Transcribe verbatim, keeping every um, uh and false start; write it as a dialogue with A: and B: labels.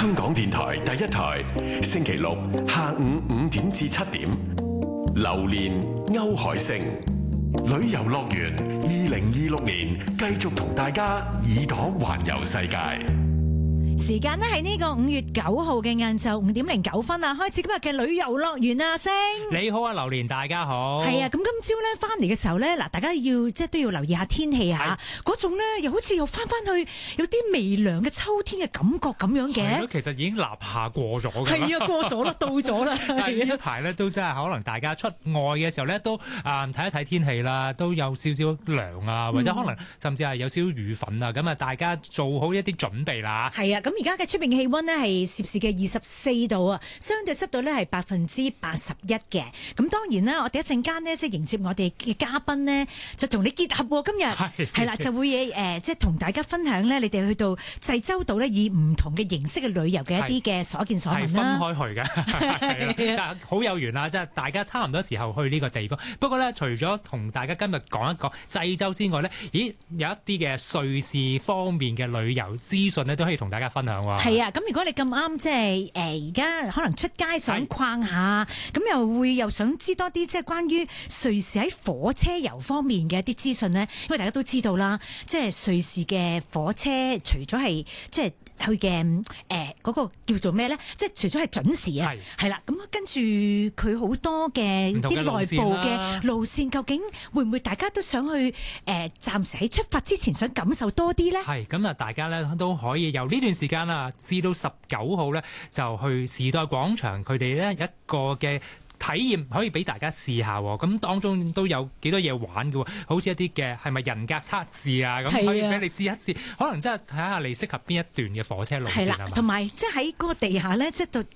A: 香港電台第一台，星期六下午五點至七點。榴蓮歐海星旅遊樂園二零二六年繼續同大家耳朵環遊世界。
B: 時間呢係呢個五月九號嘅晏晝五點零九分啊，開始今日嘅旅遊樂園啊，星
C: 你好啊，榴蓮，大家好。
B: 係啊，咁今朝咧翻嚟嘅時候咧，嗱，大家要即係都要留意下天氣吓，嗰種咧又好似又翻翻去有啲微涼嘅秋天嘅感覺咁樣嘅。
C: 其實已經立夏過咗㗎啦。
B: 係啊，過咗啦，到咗啦。
C: 但係呢一排咧都真係可能大家出外嘅時候咧都啊睇一睇天氣啦，都有少少涼啊，或者可能甚至係有少少雨粉啊，咁啊大家做好一啲準備啦。
B: 係啊，咁而家嘅出邊嘅氣溫呢係攝氏嘅二十四度啊，相對濕度呢係百分之八十一嘅。咁當然啦，我哋一陣間呢，即係迎接我哋嘅嘉賓呢，就同你結合今日係係啦，就會誒、呃、即係同大家分享呢，你哋去到濟州島呢，以唔同嘅形式嘅旅遊嘅一啲嘅所見所聞啦。係分開去嘅，但係好有緣啊！即係大家差唔多時候去呢個地方。不過呢，除咗同大家今日講一講濟州之外呢，咦有一啲嘅瑞士方面嘅旅遊資訊呢，都可以同大家分享喎。係啊，咁如果你咁啱即係誒而家可能出街想逛下，咁又會又想知多啲即係關於瑞士喺火車遊方面嘅一啲資訊呢？因為大家都知道啦，即係瑞士嘅火車除咗係即係佢嘅誒嗰個叫做咩咧？即係除咗係準時啊，係啦，咁跟住佢好多嘅啲內部嘅路線，究竟會唔會大家都想去誒、呃、暫時喺出發之前想感受多啲咧？係
C: 咁啊，大家咧都可以由呢段時間啊至到十九號咧，就去時代廣場佢哋咧一個嘅體驗可以俾大家試下喎，咁當中都有幾多嘢玩嘅喎，好似一啲嘅係咪人格測試啊，咁可以俾你試一試，可能真係睇下你適合邊一段嘅火車路線係嘛？
B: 同埋即係喺嗰個地下咧，即係